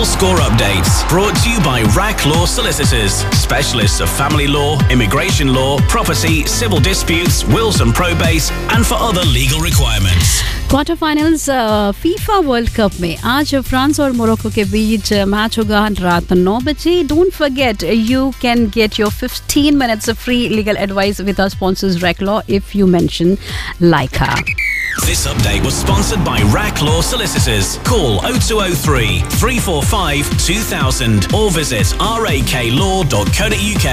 Score Updates, brought to you by RAK Law Solicitors, specialists of family law, immigration law, property, civil disputes, wills and probate, and for other legal requirements. Quarter finals FIFA world cup में आज France और Morocco के बीच match होगा रात 9 बजे. Don't forget you can get your 15 minutes of free legal advice with our sponsors RAK Law if you mention Laika. This update was sponsored by RAK Law Solicitors. Call 0203 345 2000 or visit raklaw.co.uk.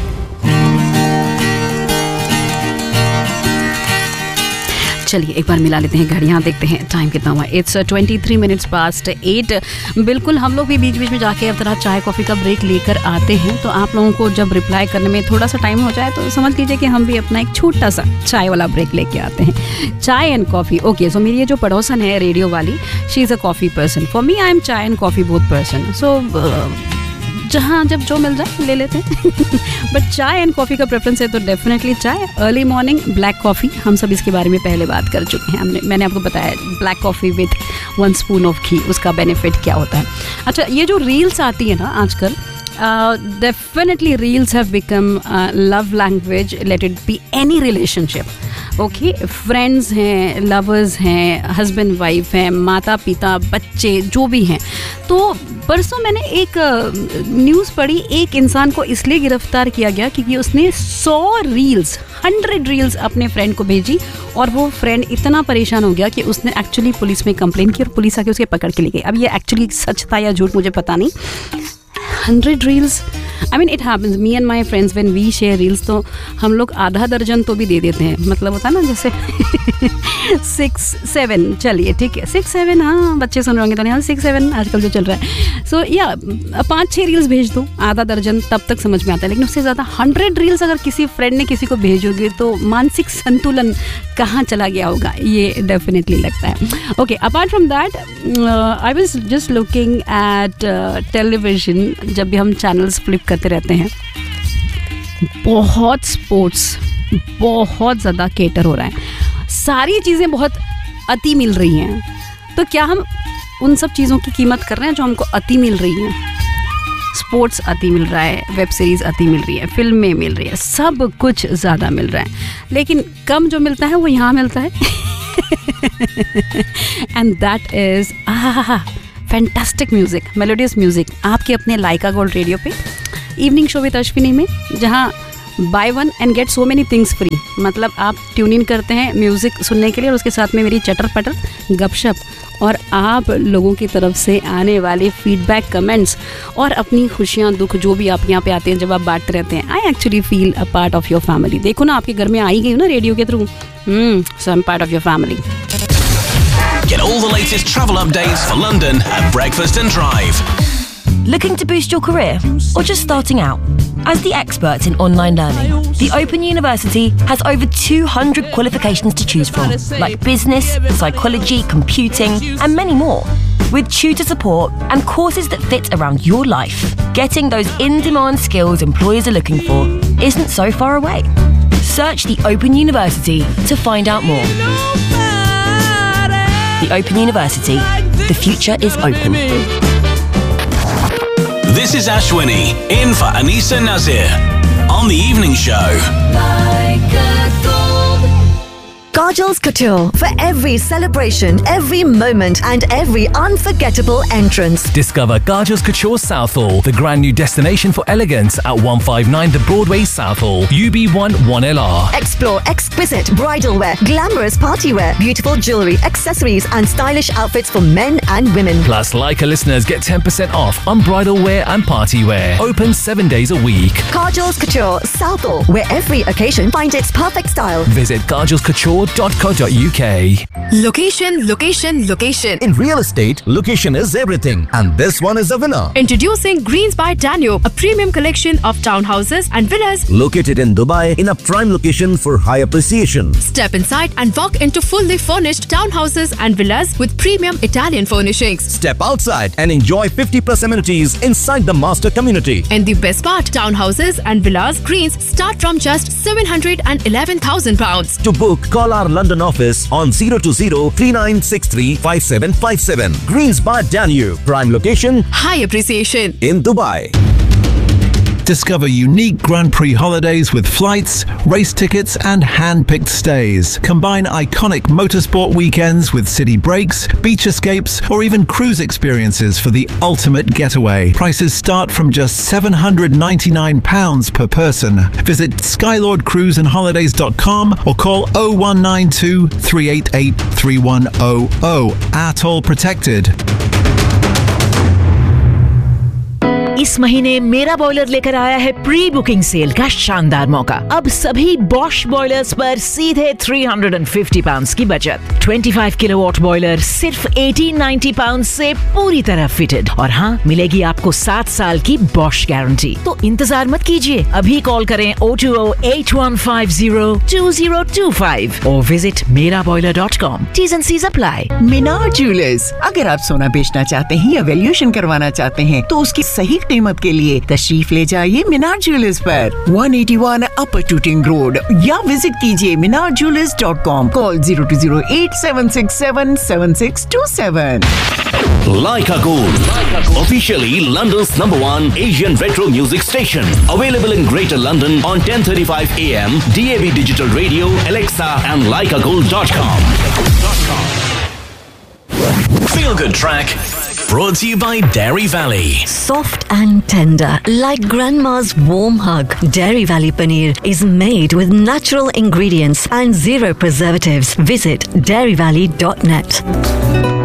चलिए एक बार मिला लेते हैं घड़ियाँ, देखते हैं time कितना हुआ. It's 23 minutes past 8. बिल्कुल हम लोग भी बीच बीच में जाके अब तरह चाय कॉफ़ी का ब्रेक लेकर आते हैं. तो आप लोगों को जब रिप्लाई करने में थोड़ा सा टाइम हो जाए तो समझ लीजिए कि हम भी अपना एक छोटा सा चाय वाला ब्रेक लेके आते हैं. चाय एंड कॉफ़ी. ओके, सो मेरी ये जो पड़ोसन है रेडियो वाली, she is a coffee person. For me I am चाय एंड कॉफ़ी बोथ पर्सन. सो जहाँ जब जो मिल जाए ले लेते हैं. बट चाय एंड कॉफ़ी का प्रेफरेंस है तो डेफिनेटली चाय. अर्ली मॉर्निंग ब्लैक कॉफ़ी, हम सब इसके बारे में पहले बात कर चुके हैं. मैंने आपको बताया black coffee with 1 spoon of घी, उसका बेनिफिट क्या होता है. अच्छा, ये जो रील्स आती है ना आजकल, definitely reels have become love language. Let it be any relationship. Okay, friends हैं, लवर्स हैं, हस्बैंड वाइफ हैं, माता पिता, बच्चे, जो भी हैं. तो परसों मैंने एक न्यूज़ पढ़ी, एक इंसान को इसलिए गिरफ्तार किया गया क्योंकि उसने 100 रील्स अपने फ्रेंड को भेजी और वो फ्रेंड इतना परेशान हो गया कि उसने एक्चुअली पुलिस में कंप्लेन की और पुलिस आके उसके पकड़ के ले गई. अब ये एक्चुअली सच था या झूठ मुझे पता नहीं. 100 reels, I mean it happens. Me and my friends when we share reels तो हम लोग आधा दर्जन तो भी दे देते हैं. मतलब होता है ना जैसे 6-7, चलिए ठीक है 6-7, हाँ बच्चे सुन रहे होंगे तो नहीं, हाँ 6-7 आजकल जो चल रहा है. सो या 5-6 रील्स भेज दो, आधा दर्जन, तब तक समझ में आता है. लेकिन उससे ज़्यादा 100 रील्स अगर किसी फ्रेंड ने किसी को भेजोगे तो मानसिक संतुलन कहाँ चला गया होगा, ये डेफिनेटली लगता है. Okay, apart from that I was just looking at television. जब भी हम चैनल्स फ्लिप करते रहते हैं, बहुत स्पोर्ट्स बहुत ज़्यादा केटर हो रहा है. सारी चीज़ें बहुत अति मिल रही हैं. तो क्या हम उन सब चीज़ों की कीमत कर रहे हैं जो हमको अति मिल रही हैं? स्पोर्ट्स अति मिल रहा है, वेब सीरीज़ अति मिल रही है, फिल्में मिल रही है, सब कुछ ज़्यादा मिल रहा है. लेकिन कम जो मिलता है वो यहाँ मिलता है. And that is fantastic music, melodious music, आपके अपने लाइका गोल्ड रेडियो पे इवनिंग शो विद अश्विनी में, जहाँ bye 1 and get so many things free. मतलब आप ट्यून इन करते हैं म्यूज़िक सुनने के लिए और उसके साथ में मेरी चटर पटर गपशप और आप लोगों की तरफ से आने वाले फीडबैक, कमेंट्स और अपनी खुशियाँ दुख जो भी आप यहाँ पे आते हैं जब आप बांटते रहते हैं. I actually feel a part of your family. देखो ना, आपके घर में आई गई हूँ ना रेडियो के through. So I am part of your family. Get all the latest travel updates for London at Breakfast and Drive. Looking to boost your career or just starting out? As the experts in online learning, the Open University has over 200 qualifications to choose from, like business, psychology, computing, and many more. With tutor support and courses that fit around your life, getting those in-demand skills employers are looking for isn't so far away. Search the Open University to find out more. The Open University. The future is open. This is Ashwini, in for Anisa Nazir, on the evening show. Kajal's Couture, for every celebration, every moment and every unforgettable entrance. Discover Kajal's Couture Southall, the grand new destination for elegance at 159 The Broadway Southall, UB1 1LR. Explore exquisite bridal wear, glamorous party wear, beautiful jewellery, accessories and stylish outfits for men and women. Plus, Leica listeners get 10% off on bridal wear and party wear. Open 7 days a week. Kajal's Couture Southall, where every occasion finds its perfect style. Visit kajalscouture.co.uk. Location, location, location. In real estate, location is everything, and this one is a winner. Introducing Greens by Danube, a premium collection of townhouses and villas Located in Dubai in a prime location for high appreciation. Step inside and walk into fully furnished townhouses and villas with premium Italian furnishings. Step outside and enjoy 50+ amenities inside the master community. And the best part, townhouses and villas Greens start from just £711,000. To book, call our London office on 020-3963-5757. Greens by Danube. Prime location High appreciation in Dubai. Discover unique Grand Prix holidays with flights, race tickets and hand-picked stays. Combine iconic motorsport weekends with city breaks, beach escapes or even cruise experiences for the ultimate getaway. Prices start from just £799 per person. Visit skylordcruiseandholidays.com or call 0192 388 3100. Atoll protected. इस महीने मेरा boiler लेकर आया है pre booking cell का शानदार मौका। अब सभी बॉश बॉयलर्स पर सीधे £350 की बचत। 25 किलोवाट बॉयलर सिर्फ £1890 से पूरी तरह फिटेड। और हाँ, मिलेगी आपको 7 साल की बॉश गारंटी। तो इंतजार मत कीजिए, अभी कॉल करें 020-8150-2025 और visit meraboiler.com. T's and C's apply. Minar jewellers, अगर आप सोना बेचना चाहते हैं या वैल्यूएशन करवाना चाहते हैं तो उसकी सही कीमत के लिए तशरीफ ले जाइए मीनार ज्वेलर्स पर 181 अपर टूटिंग रोड या विजिट कीजिए minarjewelers.com. Call 0208-767-7627. Leica Gold, officially London's #1 Asian retro music station. Available in Greater London on 10:35 AM, DAB digital radio, Alexa and leicagold.com. Feel Good Track, brought to you by Dairy Valley. Soft and tender, like grandma's warm hug. Dairy Valley Paneer is made with natural ingredients and zero preservatives. Visit dairyvalley.net.